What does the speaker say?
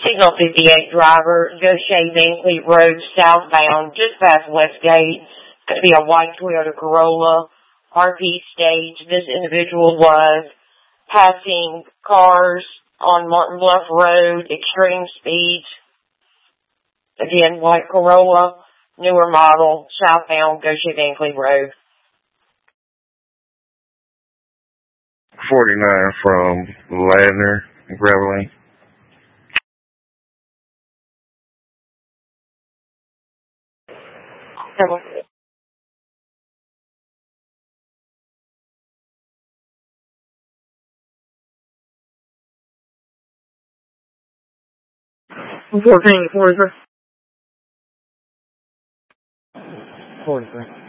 Signal 58 driver, Goshen Binkley Road southbound, just past Westgate. It's going to be a white Toyota Corolla, RV stage. This individual was passing cars on Martin Bluff Road, extreme speeds. Again, white Corolla, newer model, southbound, Goshen Binkley Road. 49 from Ladner and Gravelly. Okay. 14, 43. 43.